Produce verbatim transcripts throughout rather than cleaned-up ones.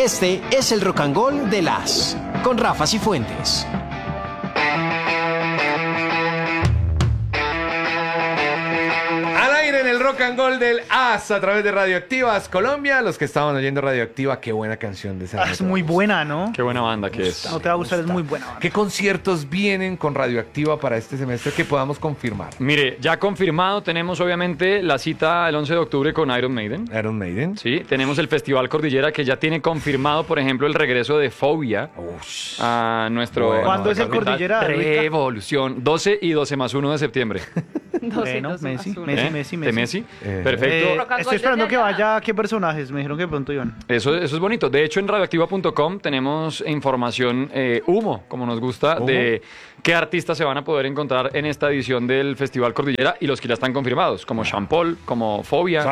Este es el Rock and Roll de las con Rafa Cifuentes. En el Rock and Roll del As a través de Radioactivas Colombia. Los que estaban oyendo Radioactiva, qué buena canción de esa. Ah, es muy buena, ¿no? Qué buena banda que es. No te va a gustar, es muy buena banda. ¿Qué conciertos vienen con Radioactiva para este semestre que podamos confirmar? Mire, ya confirmado, tenemos obviamente la cita el once de octubre con Iron Maiden. Iron Maiden. Sí, tenemos el Festival Cordillera que ya tiene confirmado, por ejemplo, el regreso de Fobia Ush. a nuestro... Bueno. ¿Cuándo es el capital. Cordillera, Luisca? Revolución, doce y doce más uno de septiembre. Bueno, Messi, Messi, ¿Eh? Messi, ¿De Messi. Messi? Eh. Perfecto. Eh, Rock and estoy Roll esperando desde que allá. vaya. ¿Qué personajes? Me dijeron que pronto iban. Eso, eso es bonito. De hecho, en radioactiva punto com tenemos información eh, humo, como nos gusta, ¿Humo? de qué artistas se van a poder encontrar en esta edición del Festival Cordillera y los que ya están confirmados, como Sean Paul, como Fobia.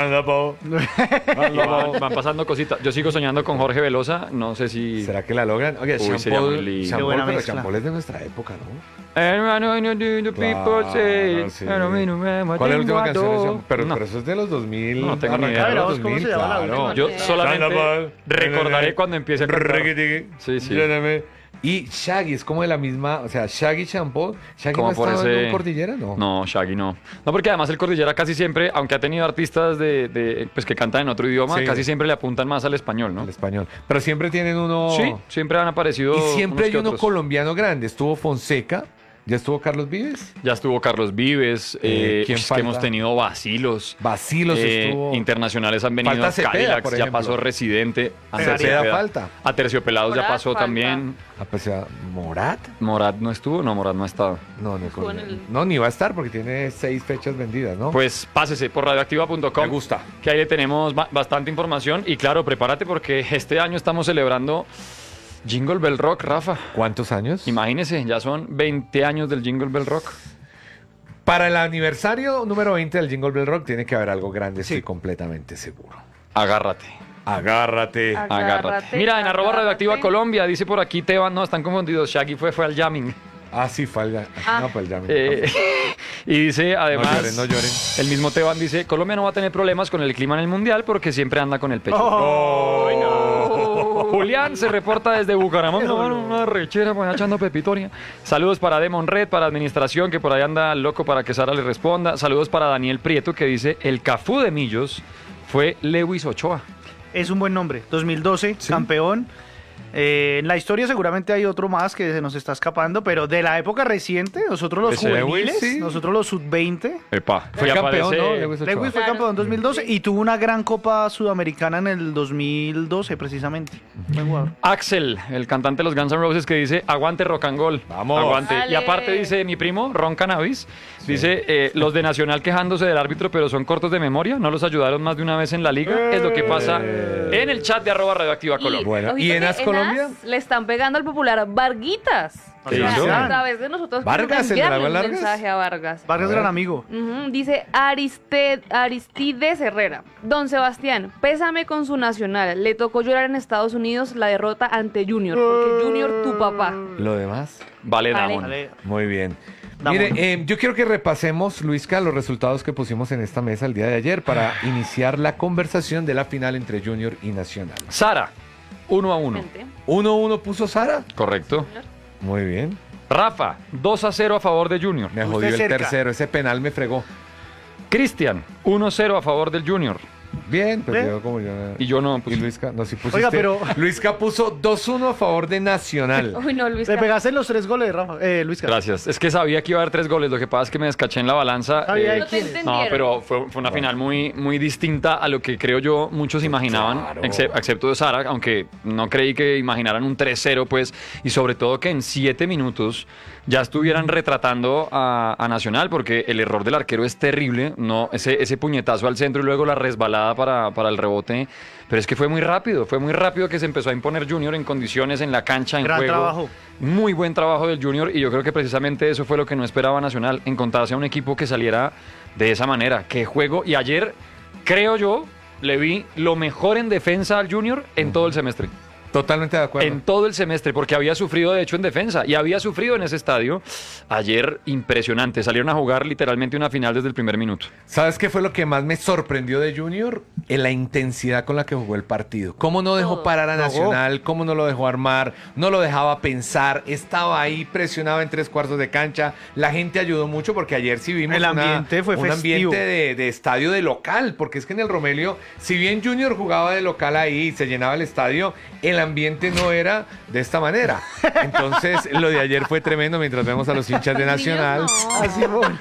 Y van, van pasando cositas. Yo sigo soñando con Jorge Velosa. No sé si... ¿Será que la logran? Oye, Uy, Sean sería Paul, muy lindo. Sean Qué Paul, buena pero mezcla. Sean Paul es de nuestra época, ¿no? Hermano, the people Claro, say, sí. pero a mí no me ¿Cuál es la última canción de tengo Sean? Pero, no. pero eso es de los dos mil. No tengo ni idea. arrancaron los Veremos cómo dos mil, se llama la claro. última. Yo Yo solamente recordaré cuando empiece a cantar. Sí, sí. Y Shaggy es como de la misma, o sea, Shaggy Sean Paul. Shaggy no Como ha por estado en ese- un Cordillera, ¿no? No, Shaggy no. No, porque además el Cordillera casi siempre, aunque ha tenido artistas de, de, pues que cantan en otro idioma, Sí. casi siempre le apuntan más al español, ¿no? El español. Pero siempre tienen uno. Sí, siempre han aparecido. Y siempre unos hay que uno otros. colombiano grande. Estuvo Fonseca. ¿Ya estuvo Carlos Vives? Ya estuvo Carlos Vives, Eh, eh, ¿quién es que falta? hemos tenido vacilos. Vacilos eh, estuvo. Internacionales han venido. Falta Cepeda, Cadillacs, por ya ejemplo. pasó Residente. a Cepeda Cepeda. falta. A Terciopelados ya Morat pasó falta. también. Ah, pues, o sea, ¿Morat? Morat no estuvo, no, Morat no ha estado. No, no, Estuvo con- en el- no, ni va a estar porque tiene seis fechas vendidas, ¿no? Pues pásese por radioactiva punto com. Me gusta. Que ahí le tenemos ba- bastante información. Y claro, prepárate porque este año estamos celebrando Jingle Bell Rock, Rafa. ¿Cuántos años? Imagínese, ya son veinte años del Jingle Bell Rock. Para el aniversario número veinte del Jingle Bell Rock tiene que haber algo grande, estoy completamente seguro. Agárrate. Agárrate. Agárrate. Agárrate. Mira, en arroba agárrate. radioactiva Colombia, dice por aquí Teban, no, están confundidos. Shaggy fue, fue al jamming. Ah, sí, falga. Ah. No, pues ya me... Eh, y dice, además, No lloren, no lloren. el mismo Teban dice, Colombia no va a tener problemas con el clima en el Mundial porque siempre anda con el pecho. Oh, Julián se reporta desde Bucaramanga, bueno, una rechera, pues, echando pepitoria. Saludos para Demon Red, para administración, que por ahí anda loco para que Sara le responda. Saludos para Daniel Prieto, que dice, el Cafú de Millos fue Lewis Ochoa. es un buen nombre. dos mil doce, campeón. Eh, en la historia seguramente hay otro más que se nos está escapando, pero de la época reciente, nosotros los Ese juveniles, sí. nosotros los sub veinte. Epa, Fue y campeón, aparece- ¿no? Lewis Ochoa. Lewis fue Claro. campeón en dos mil doce y tuvo una gran Copa Sudamericana en el dos mil doce precisamente. Buen jugador. Axel, el cantante de los Guns N' Roses, que dice, aguante rock and roll. Vamos. Aguante. Dale. Y aparte dice mi primo, Ron Cannabis, dice, eh, los de Nacional quejándose del árbitro, pero son cortos de memoria, no los ayudaron más de una vez en la liga. Es lo que pasa en el chat de arroba radioactiva Y, Colombia. Bueno, ojito ¿y en que AS Colombia? AS le están pegando al popular Varguitas. ¿Qué hizo? a través de nosotros ¿Vargas, el de enviarle Lago un Largas? mensaje a Vargas. Vargas A ver. gran amigo. Ujú, dice Ariste- Aristides Herrera. Don Sebastián, pésame con su nacional. Le tocó llorar en Estados Unidos la derrota ante Junior. Porque Junior, tu papá. Lo demás. Vale, Vale. Damon. Vale. Muy bien. Damos. Mire, eh, yo quiero que repasemos, Luisca, los resultados que pusimos en esta mesa el día de ayer para iniciar la conversación de la final entre Junior y Nacional. Sara, uno a uno. Gente. uno uno puso Sara. Correcto. Muy bien. Rafa, dos a cero a favor de Junior. Me Usted jodió el cerca. tercero. Ese penal me fregó. Cristian, uno a cero a favor del Junior. Bien, pero ¿Ve? yo como yo. Y yo no Y puse. Luisca, no, si pusiste. Oiga, pero- Luisca puso dos uno a favor de Nacional. Uy, no, Luis. Le pegaste los tres goles, Rafa. Eh, Luis Carlos. Gracias. Es que sabía que iba a haber tres goles. Lo que pasa es que me descaché en la balanza. Sabía Eh, No te quién es. entendieron. No, pero fue, fue una final muy, muy distinta a lo que creo yo muchos imaginaban, Claro. excep- excepto de Sara, aunque no creí que imaginaran un tres cero, pues, y sobre todo que en siete minutos ya estuvieran retratando a, a Nacional, porque el error del arquero es terrible, no ese, ese puñetazo al centro y luego la resbalada para, para el rebote, pero es que fue muy rápido, fue muy rápido que se empezó a imponer Junior en condiciones, en la cancha, en Gran juego. trabajo. Muy buen trabajo del Junior y yo creo que precisamente eso fue lo que no esperaba Nacional, encontrarse a un equipo que saliera de esa manera. Qué juego. Y ayer, creo yo, le vi lo mejor en defensa al Junior en todo el semestre. Totalmente de acuerdo. En todo el semestre, porque había sufrido de hecho en defensa y había sufrido en ese estadio. Ayer impresionante, salieron a jugar literalmente una final desde el primer minuto. ¿Sabes qué fue lo que más me sorprendió de Junior? En la intensidad con la que jugó el partido. Cómo no dejó Todo. parar a Nacional, cómo no lo dejó armar, no lo dejaba pensar, estaba ahí presionado en tres cuartos de cancha. La gente ayudó mucho porque ayer sí vimos El ambiente una- fue un festivo. ambiente de, de estadio de local, porque es que en el Romelio, si bien Junior jugaba de local ahí y se llenaba el estadio, el ambiente no era de esta manera. Entonces, lo de ayer fue tremendo mientras vemos a los hinchas de Nacional. No. Así fue.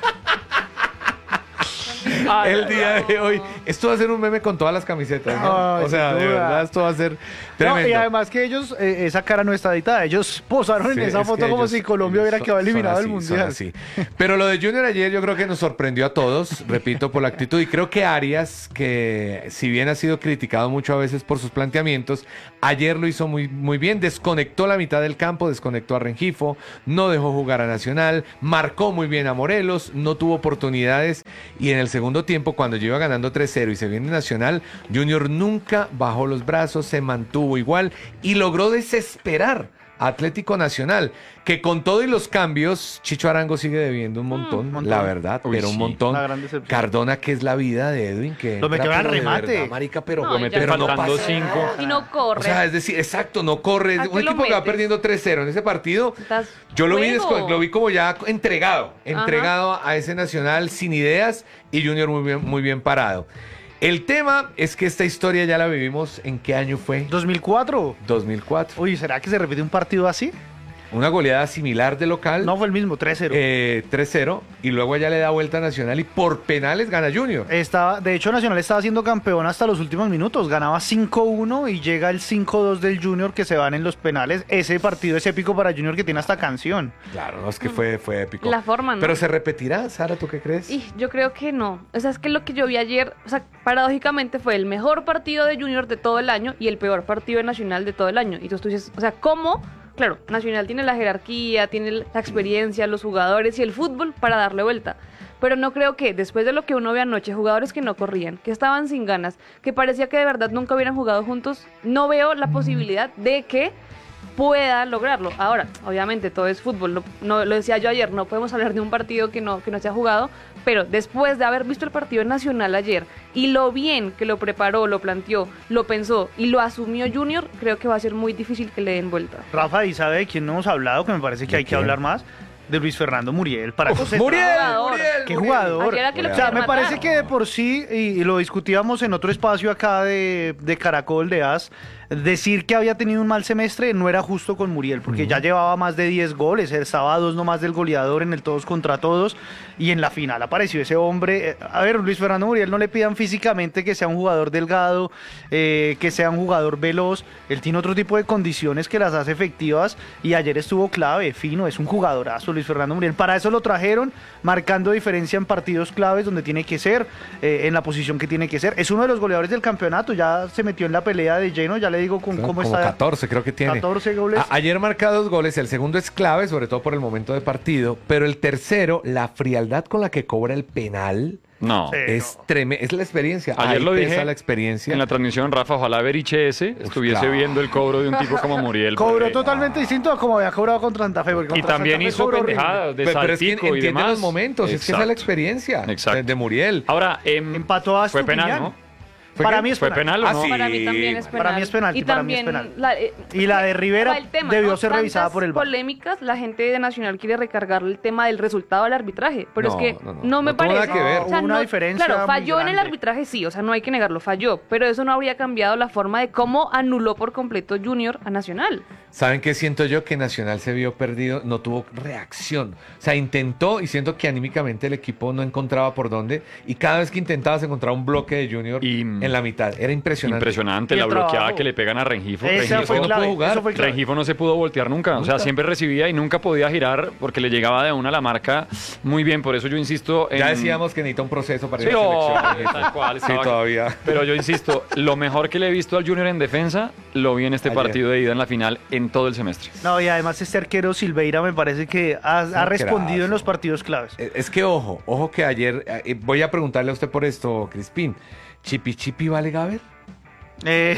El día de hoy, esto va a ser un meme con todas las camisetas, ¿no? Ay, O sea, sin de duda. verdad, esto va a ser No, tremendo. y además que ellos, eh, esa cara no está editada. Ellos posaron Sí, en esa es foto que como ellos- si Colombia ellos hubiera son- quedado son eliminado del así, Mundial. son así. Pero lo de Junior ayer yo creo que nos sorprendió a todos, repito, por la actitud. Y creo que Arias, que si bien ha sido criticado mucho a veces por sus planteamientos, ayer lo hizo muy, muy bien. Desconectó la mitad del campo, desconectó a Rengifo, no dejó jugar a Nacional, marcó muy bien a Morelos, no tuvo oportunidades. Y en el segundo tiempo, cuando yo iba ganando tres cero y se viene Nacional, Junior nunca bajó los brazos, se mantuvo igual y logró desesperar a Atlético Nacional, que con todo y los cambios, Chicho Arango sigue debiendo un montón, un montón. la verdad, Uy, pero un sí. montón. Una gran decepción. Cardona, que es la vida de Edwin, que Lo entra, metió al pero de remate. verdad, marica, pero, No, mete pero no faltando pasa. cinco. Y no corre. O sea, es decir, exacto, no corre. ¿A Un qué lo equipo que va metes? perdiendo tres cero en ese partido. Estás Yo lo vi, juego. desco- lo vi como ya entregado, entregado a ese Nacional sin ideas y Junior muy bien, muy bien parado. El tema es que esta historia ya la vivimos, ¿en qué año fue? dos mil cuatro. dos mil cuatro. Uy, ¿será que se repite un partido así? Una goleada similar de local. No fue el mismo, tres cero. eh, tres cero y luego allá le da vuelta a Nacional y por penales gana Junior. Estaba, de hecho, Nacional estaba siendo campeón hasta los últimos minutos. Ganaba cinco uno y llega el cinco dos del Junior que se van en los penales. Ese partido es épico para Junior que tiene hasta canción. Claro, no, es que fue, fue épico. La forma, ¿no? Pero se repetirá, Sara, ¿tú qué crees? Y yo creo que no. O sea, es que lo que yo vi ayer, o sea, paradójicamente fue el mejor partido de Junior de todo el año y el peor partido de Nacional de todo el año. Y entonces tú dices, o sea, ¿cómo? Claro, Nacional tiene la jerarquía, tiene la experiencia, los jugadores y el fútbol para darle vuelta. Pero no creo que después de lo que uno ve anoche, jugadores que no corrían, que estaban sin ganas, que parecía que de verdad nunca hubieran jugado juntos, no veo la posibilidad de que pueda lograrlo. Ahora, obviamente todo es fútbol, no, no- lo decía yo ayer, no podemos hablar de un partido que no, que no se ha jugado, pero después de haber visto el partido nacional ayer y lo bien que lo preparó, lo planteó, lo pensó y lo asumió Junior, creo que va a ser muy difícil que le den vuelta. Rafa, ¿y sabe de quién no hemos hablado? Que me parece que ¿De hay que quién? hablar más. De Luis Fernando Muriel. Para eso se ¡Muriel! jugador. ¡Muriel! ¡Qué Muriel! jugador! Ayer era que lo O sea, querían me matar. parece que de por sí, y, y lo discutíamos en otro espacio acá de, de Caracol, de As, decir que había tenido un mal semestre no era justo con Muriel, porque ya llevaba más de diez goles, estaba a dos nomás del goleador en el todos contra todos, y en la final apareció ese hombre. Eh, A ver, Luis Fernando Muriel, no le pidan físicamente que sea un jugador delgado, eh, que sea un jugador veloz, él tiene otro tipo de condiciones que las hace efectivas, y ayer estuvo clave, fino, es un jugadorazo Luis Fernando Muriel. Para eso lo trajeron, marcando diferencia en partidos claves donde tiene que ser, eh, en la posición que tiene que ser. Es uno de los goleadores del campeonato, ya se metió en la pelea de lleno, ya le digo con Son cómo como está. catorce creo que tiene. catorce goles. A- ayer marca dos goles, el segundo es clave, sobre todo por el momento de partido, pero el tercero, la frialdad con la que cobra el penal No. Sí. es tremenda, es la experiencia. Ayer Ahí lo pesa dije la experiencia. en la transmisión, Rafa, ojalá Beriche ese estuviese claro. viendo el cobro de un tipo como Muriel. Cobró porque- totalmente distinto a como había cobrado contra Santa Fe. porque Y contra también Santa Fe hizo cobró horrible. pendejadas de Pero, pero es que saltico y entiende demás. los momentos, es que esa es la Exacto. experiencia Exacto. de, de Muriel. Ahora, em, Empató a fue penal, Estupiñán. ¿no? ¿Fue Para qué? mí es ¿Fue penal. penal o Ah, no? sí. Para mí también es penal. Para mí es penalti, Y para mí es también penal. la, eh, Y la de Rivera va el tema, debió ¿no? ser revisada Tantas por el V A R. polémicas, la gente de Nacional quiere recargar el tema del resultado del arbitraje, pero No, es que no, no, no. me No tuvo parece. nada que ver. O sea, Hubo una no- diferencia Claro, muy falló en el grande. arbitraje, sí, o sea, no hay que negarlo, falló, pero eso no habría cambiado la forma de cómo anuló por completo Junior a Nacional. ¿Saben qué siento yo? Que Nacional se vio perdido, no tuvo reacción. O sea, intentó y siento que anímicamente el equipo no encontraba por dónde. Y cada vez que intentaba se encontraba un bloque de Junior Y- en la mitad. Era impresionante. Impresionante Y la el bloqueada trabajo. que le pegan a Rengifo. Esa Rengifo, fue no clave. pudo jugar. Eso fue clave. Rengifo no se pudo voltear nunca. O sea, Nunca. siempre recibía y nunca podía girar porque le llegaba de una la marca muy bien. Por eso yo insisto en... Ya decíamos que necesita un proceso para Sí, ir a oh, la selección. tal cual, Sí, estaba- todavía. Pero yo insisto, lo mejor que le he visto al Junior en defensa, lo vi en este Ayer. partido de ida en la final en todo el semestre. No, y además este arquero Silveira me parece que ha, ha respondido en los partidos claves. Eh, Es que ojo, ojo que ayer, eh, voy a preguntarle a usted por esto, Crispín. ¿Chipi Chipi vale Gaber? Eh,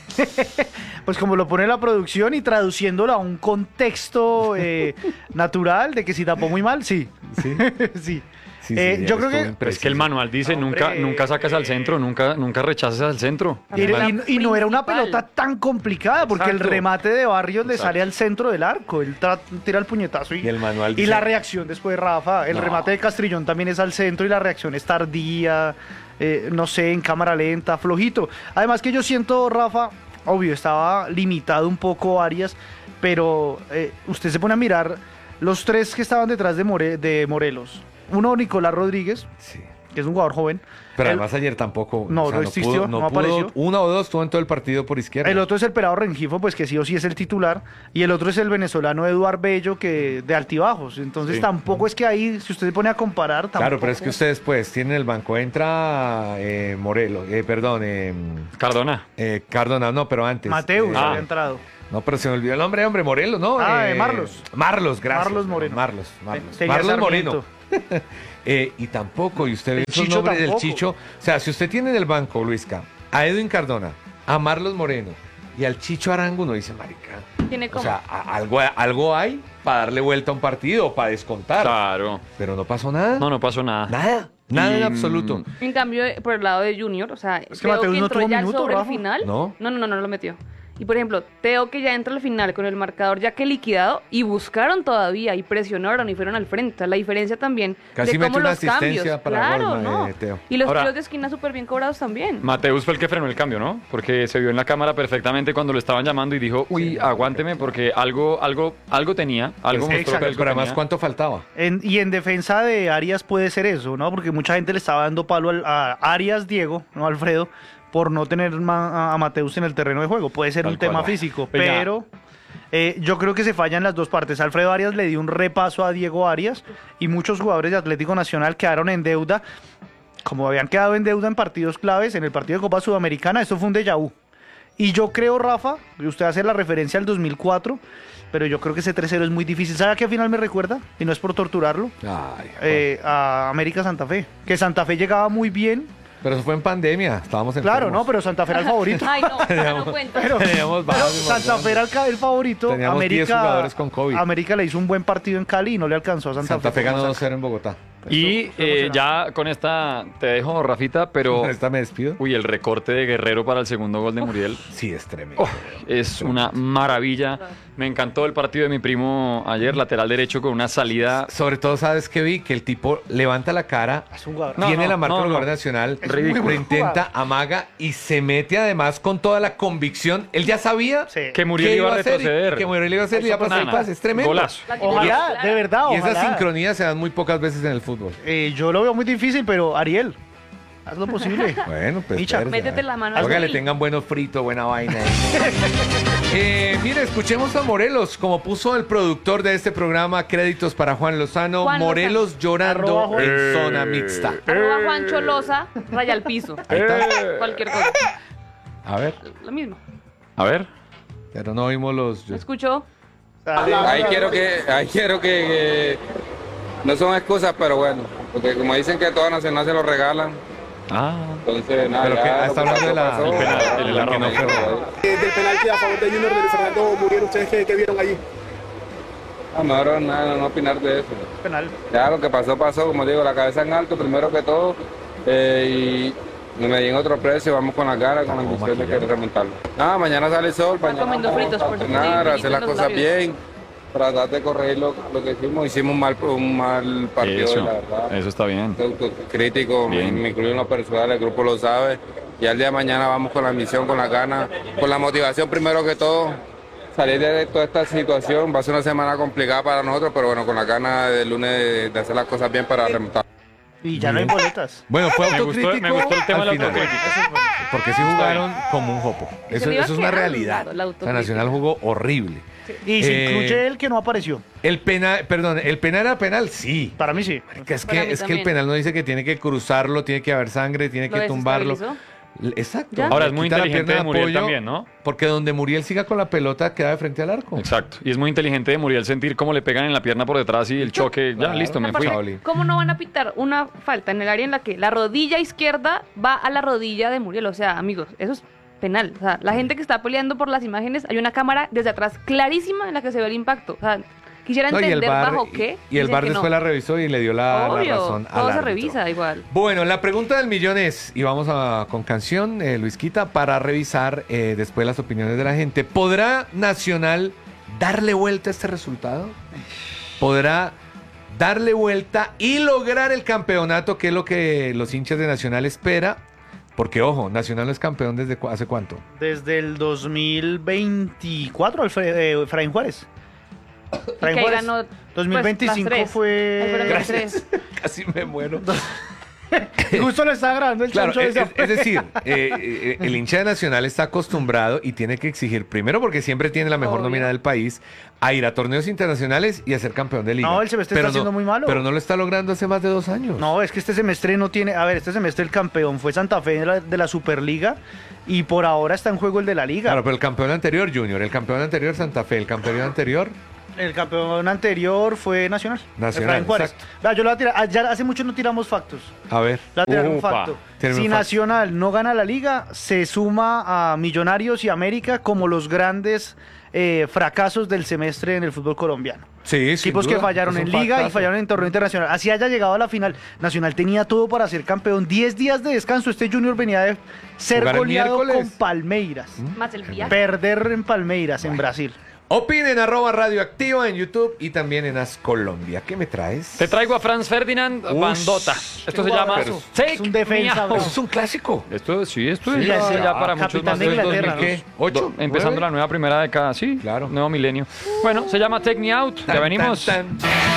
Pues como lo pone la producción y traduciéndolo a un contexto eh, natural de que si tapó muy mal, sí. Sí. sí. Sí, Eh, sí, yo estuvo creo que- impreciso. Es que el manual dice, Hombre. nunca, nunca sacas al centro, nunca, nunca rechaces al centro. Y, La y- y no era una principal. pelota tan complicada, porque el Exacto. remate de Barrios le Exacto. sale al centro del arco. Él tra- tira el puñetazo y, Y el manual y dice- la reacción después de Rafa. El No. remate de Castrillón también es al centro y la reacción es tardía, eh, no sé, en cámara lenta, flojito. Además que yo siento, Rafa, obvio, estaba limitado un poco Arias, pero eh, usted se pone a mirar los tres que estaban detrás de, More- de Morelos. Uno, Nicolás Rodríguez, Sí. que es un jugador joven. Pero El- además ayer tampoco. No, no existió, no apareció. Una o dos estuvo en todo el partido por izquierda. El otro es el Pelado Rengifo, pues que sí o sí es el titular. Y el otro es el venezolano Eduard Bello, que de altibajos. Entonces Sí. tampoco es que ahí, si usted se pone a comparar, tampoco. Claro, pero es que ustedes pues tienen el banco. Entra eh, Morelos, eh, perdón, eh, Cardona. eh, Cardona, no, pero antes. Mateus eh, había entrado. No, pero se me olvidó el nombre, hombre, Morelos, ¿no? Ah, eh, Marlos. Marlos, gracias. Marlos Moreno. Marlos, Marlos. Tenía Marlos Sarmiento. Moreno. Eh, y tampoco, y usted ve El esos Chicho nombres del tampoco. Chicho. O sea, si usted tiene en el banco, Luisca, a Edwin Cardona, a Marlos Moreno y al Chicho Arango, uno dice, marica. Tiene O como. sea, a- algo, algo hay para darle vuelta a un partido o para descontar. Claro. Pero no pasó nada. No, no pasó nada. Nada. Nada en Y, absoluto. En cambio, eh, por el lado de Junior, o sea, que Teo Mateus que no entró tuvo ya minuto, sobre Rafa. el final. ¿No? no, no, no, no lo metió. Y por ejemplo, Teo que ya entra al final con el marcador ya que liquidado y buscaron todavía y presionaron y fueron al frente. O sea, la diferencia también Casi de mete cómo una los cambios. asistencia para Claro, gol, ¿no? eh, Teo. Y los Ahora- tiros de esquina súper bien cobrados también. Mateus fue el que frenó el cambio, ¿no? Porque se vio en la cámara perfectamente cuando lo estaban llamando y dijo, uy, aguánteme porque algo, algo, algo tenía, algo Pues, mostró exacto, que algo pero además, tenía. ¿cuánto faltaba? En- y en defensa de Arias puede ser eso, ¿no? Porque mucha gente le estaba dando palo al- a Arias Diego, no Alfredo, por no tener ma- a Mateus en el terreno de juego. Puede ser Tal un tema cual. físico, Pues ya. pero eh, yo creo que se fallan las dos partes. Alfredo Arias le dio un repaso a Diego Arias y muchos jugadores de Atlético Nacional quedaron en deuda. Como habían quedado en deuda en partidos claves, en el partido de Copa Sudamericana, esto fue un déjà vu. Y yo creo, Rafa, que usted hace la referencia al dos mil cuatro, pero yo creo que ese tres cero es muy difícil. ¿Sabe a qué final me recuerda? Y no es por torturarlo. Ay, Eh, a América Santa Fe. Que Santa Fe llegaba muy bien. pero eso fue en pandemia. Estábamos en Claro, no, pero Santa Fe era el favorito. Ay, no, ya no cuenta. Pero, Teníamos pero bajos, Santa Fe era el, ca- el favorito. Teníamos diez América, jugadores con COVID. América le hizo un buen partido en Cali y no le alcanzó a Santa, Santa Fe ganó Fue dos cero en Bogotá. Y Eso fue eh, emocionante. ya con esta te dejo, Rafita, pero... Con esta me despido. Uy, el recorte de Guerrero para el segundo gol de Muriel. Sí, es tremendo. Oh, es una maravilla. Me encantó el partido de mi primo ayer, lateral derecho con una salida. Sobre todo, ¿sabes qué vi? Que el tipo levanta la cara, Es un jugador. No, tiene no, la marca no, del no. Guardia Nacional, Es muy lo buen intenta, jugador. amaga y se mete además con toda la convicción. Él ya sabía Sí. Que Muriel qué iba a hacer y- retroceder. que Muriel iba a hacer y iba a pasar el Nada, pase. Es tremendo. Golazo. La tiene Ojalá, clara. de verdad, Y esas ojalá. sincronías se dan muy pocas veces en el fútbol. Eh, yo lo veo muy difícil, pero Ariel, haz lo posible. Bueno, pues. Micha, espérese, métete a ver. la mano al Oiga, le grill. tengan buenos fritos, buena vaina. eh, mire, escuchemos a Morelos, como puso el productor de este programa, créditos para Juan Lozano. Juan Morelos Lozano. llorando Arroba Juan. en zona mixta. Arroba Juancho Loza, raya al piso. Ahí está. Cualquier cosa. A ver, Lo mismo. A ver. pero no oímos los. ¿Me escuchó? Ahí quiero que, ahí quiero que, que- no son excusas, pero bueno, porque como dicen que toda Nacional se lo regalan, Ah. entonces nada. Pero que ya, está lo hablando de la- pasó, el penal, ya, el- el ya, error, ya, no fue ya, error. ya. Eh, del penalti a favor de Junior de Fernando Muriel, ¿ustedes qué, qué vieron allí? Ah, mejor nada, no opinar de eso. Penal. Ya lo que pasó, pasó, como digo, la cabeza en alto primero que todo, eh, y me di en otro precio, vamos con la cara, con la ambición de querer remontarlo. Nada, mañana sale el sol, mañana comiendo vamos fritos, a por eso tiene entrenar, a frito hacer en las los cosas labios. bien, tratar de corregir lo, lo que hicimos, hicimos un mal, un mal partido, Eso, la verdad. eso está bien. Crítico, me, Bien. me incluyo en lo personal, el grupo lo sabe. Y al día de mañana vamos con la misión, con la gana, con la motivación primero que todo. Salir de toda esta situación va a ser una semana complicada para nosotros, pero bueno, con la gana del lunes de, de hacer las cosas bien para remontar. Y ya no hay boletas. Bueno, fue Me autocrítico. gustó, me gustó el tema al de la final. autocrítica. Porque sí jugaron como un jopo. Se Eso, le iba eso es una quedando realidad. la O sea, autocrítica. Nacional jugó horrible. Y se Eh, incluye el que no apareció. El penal, perdón, ¿el penal era penal? Sí. Para mí sí. Que es Para que, mí es que el también. penal no dice que tiene que cruzarlo, tiene que haber sangre, tiene Lo que tumbarlo. desestabilizó. L- Exacto. ¿Ya? Ahora, Le es muy quita la inteligente pierna de Muriel apoyo, también, ¿no? Porque donde Muriel siga con la pelota queda de frente al arco. Exacto. Y es muy inteligente de Muriel sentir cómo le pegan en la pierna por detrás y el choque. Ya, Claro. listo, me Aparte, fui. Pauli. ¿cómo no van a pitar una falta en el área en la que la rodilla izquierda va a la rodilla de Muriel? O sea, amigos, eso es penal. O sea, la gente que está peleando por las imágenes, hay una cámara desde atrás clarísima en la que se ve el impacto. O sea, quisiera No, y el entender VAR, bajo qué. y el dicen VAR que después no. la revisó y le dio la, la Obvio, razón al todo se árbitro. revisa igual. Bueno, la pregunta del millón es, y vamos a, con canción, eh, Luisquita, para revisar eh, después las opiniones de la gente. ¿Podrá Nacional darle vuelta a este resultado? ¿Podrá darle vuelta y lograr el campeonato, que es lo que los hinchas de Nacional espera? Porque, ojo, Nacional no es campeón desde cu- hace cuánto. Desde el dos mil veinticuatro, Alfre- eh, Efraín Juárez. Efraín que ahí Juárez. ganó, dos mil veinticinco pues, las tres. fue... Ahí fueron las Gracias. tres. Casi me muero. Justo lo estaba grabando el Claro, choncho es, ese. es- es decir, eh, eh, el hincha de Nacional está acostumbrado y tiene que exigir, primero porque siempre tiene la mejor Obvio. nómina del país, a ir a torneos internacionales y a ser campeón de liga. No, el semestre está no- siendo muy malo. Pero no lo está logrando hace más de dos años. No, es que este semestre no tiene... A ver, este semestre el campeón fue Santa Fe de la, de la Superliga y por ahora está en juego el de la Liga. Claro, pero el campeón anterior, Junior, el campeón anterior, Santa Fe, el campeón anterior, El campeón anterior fue Nacional. Nacional, Efraín Juárez. exacto. Vea, yo lo voy a tirar. ah, Ya hace mucho no tiramos factos. a ver. Le voy a tirar un Upa. facto. Tírame Si un facto. Nacional no gana la liga, se suma a Millonarios y América como los grandes eh, fracasos del semestre en el fútbol colombiano. Sí, sin Equipos que duda, fallaron es en un liga y factazo. fallaron en torneo internacional. Así haya llegado a la final. Nacional tenía todo para ser campeón. Diez días de descanso. Este Junior venía de ser Jugar el goleado miércoles. con Palmeiras. Más el viaje. Perder en Palmeiras, en Brasil. Opinen arroba radioactiva en YouTube y también en As Colombia. ¿Qué me traes? Te traigo a Franz Ferdinand Ush, Bandota. Esto se llama guapazo. Take Es un defensa, Me Out. bro. Eso es un clásico. Esto sí, esto Sí, es ya, sí. ya para Ah, muchos capitán más de del Inglaterra, dos mil, ¿no? ¿Qué? ¿Ocho? do- Empezando ¿Nueve? la nueva primera década, sí, Claro. nuevo milenio. Bueno, se llama Take Me Out. Ya Tan, venimos. tan, tan.